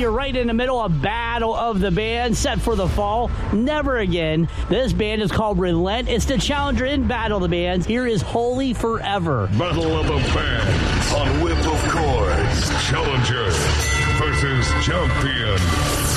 you right in the middle of Battle of the Bands, set for the fall. Never Again. This band is called Relent. It's the challenger in Battle of the Bands. Here is Holy Forever. Battle of the Bands on Whip of Chords. Challenger versus champion.